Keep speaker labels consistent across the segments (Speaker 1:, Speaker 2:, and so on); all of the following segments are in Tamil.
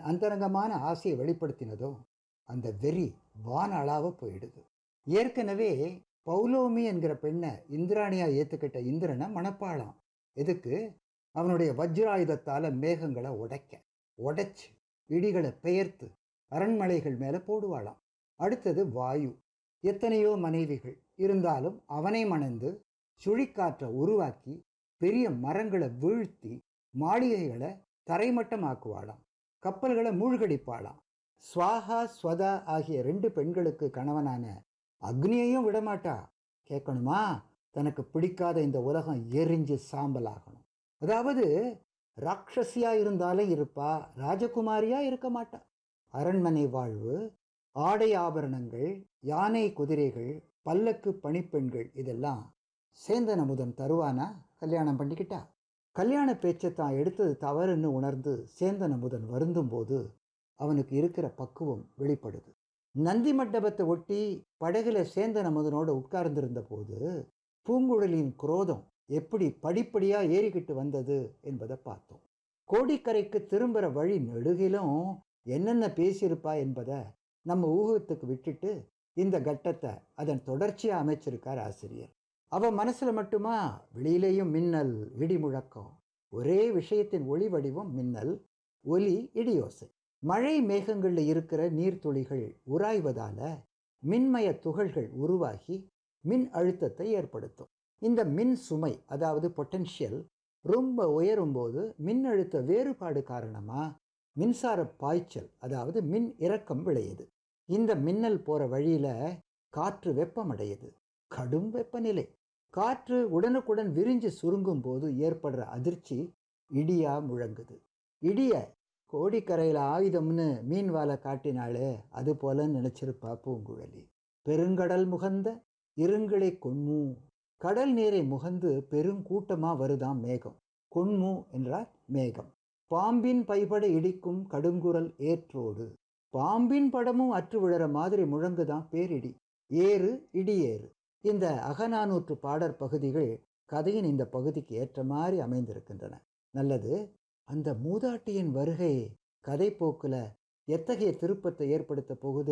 Speaker 1: அந்தரங்கமான ஆசையை வெளிப்படுத்தினதோ அந்த வெறி வான அளவ போயிடுது. ஏற்கனவே பௌலோமி என்கிற பெண்ணை இந்திராணியா ஏத்துக்கிட்ட இந்திரனை மணப்பாளாம். எதுக்கு? அவனுடைய வஜ்ராயுதத்தால மேகங்களை உடைச்சு இடிகளை பெயர்த்து அரண்மனைகள் மேல போடுவாளாம். அடுத்தது வாயு. எத்தனையோ மனைவிகள் இருந்தாலும் அவனை மணந்து சுழிக்காற்றை உருவாக்கி பெரிய மரங்களை வீழ்த்தி மாளிகைகளை தரைமட்டமாக்குவாளாம். கப்பல்களை மூழ்கடிப்பாளாம். ஸ்வாஹா ஸ்வதா ஆகிய 2 பெண்களுக்கு கணவனான அக்னியையும் விடமாட்டா. கேட்கணுமா? தனக்கு பிடிக்காத இந்த உலகம் எரிஞ்சு சாம்பலாகணும். அதாவது ராட்சசியா இருந்தாலும் இருப்பா, ராஜகுமாரியா இருக்க மாட்டா. அரண்மனை வாழ்வு, ஆடை ஆபரணங்கள், யானை குதிரைகள், பல்லக்கு பணிப்பெண்கள் இதெல்லாம் சேந்தன் அமுதன் தருவானா? கல்யாணம் பண்ணிக்கிட்டா. கல்யாண பேச்சை தான் எடுத்தது தவறுன்னு உணர்ந்து சேந்தன் அமுதன் வருந்தும் போது அவனுக்கு இருக்கிற பக்குவம் வெளிப்படுது. நந்தி மண்டபத்தை ஒட்டி படகுல சேந்தன் அமுதனோடு உட்கார்ந்திருந்த போது பூங்குழலியின் குரோதம் எப்படி படிப்படியா ஏறிக்கிட்டு வந்தது என்பதை பார்த்தோம். கோடிக்கரைக்கு திரும்புகிற வழி நெடுகிலும் என்னென்ன பேசியிருப்பா என்பதை நம்ம ஊகத்துக்கு விட்டுட்டு இந்த கட்டத்தை அதன் தொடர்ச்சியா அமைச்சிருக்கார் ஆசிரியர். அவ மனசுல மட்டுமா, வெளியிலேயும் மின்னல் இடி முழக்கம். ஒரே விஷயத்தின் ஒளி வடிவம் மின்னல், ஒலி இடியோசை. மழை மேகங்கள்ல இருக்கிற நீர்த்துளிகள் உராய்வதால மின்மய துகள்கள் உருவாகி மின் அழுத்தத்தை ஏற்படுத்தும். இந்த மின் சுமை, அதாவது பொட்டன்ஷியல், ரொம்ப உயரும் போது மின்னழுத்த வேறுபாடு காரணமா மின்சார பாய்ச்சல், அதாவது மின் இறக்கம் விளையுது. இந்த மின்னல் போற வழியில காற்று வெப்பமடையுது. கடும் வெப்பநிலை. காற்று உடனுக்குடன் விரிஞ்சு சுருங்கும் போது ஏற்படுற அதிர்ச்சி இடியா முழங்குது. இடிய கோடிக்கரையில் ஆயுதம்னு மீன் வாழை காட்டினாலே அது போல நினைச்சிருப்பா பூங்குழலி. பெருங்கடல் முகந்த இருங்களை கொன்மூ. கடல் நீரை முகந்து பெருங்கூட்டமா வருதாம் மேகம். கொன்மூ என்றால் மேகம். பாம்பின் பைபட இடிக்கும் கடுங்குரல் ஏற்றோடு. பாம்பின் படமும் அற்று விழற மாதிரி முழங்குதான் பேரிடி. ஏறு இடியேறு. இந்த அகநானூற்று பாடற் பகுதிகள் கதையின் இந்த பகுதிக்கு ஏற்ற மாதிரி அமைந்திருக்கின்றன. நல்லது. அந்த மூதாட்டியின் வருகை கதை போக்குல எத்தகைய திருப்பத்தை ஏற்படுத்த போகுது?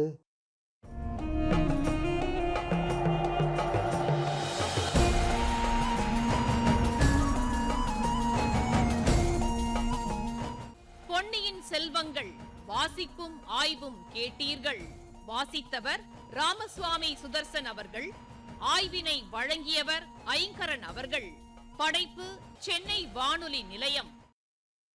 Speaker 2: பொன்னியின் செல்வங்கள் வாசிப்பும் ஆய்வும் கேட்டீர்கள். வாசித்தவர் ராமசுவாமி சுதர்சன் அவர்கள். ஆய்வினை வழங்கியவர் ஐங்கரன் அவர்கள். படைப்பு சென்னை வானொலி நிலையம்.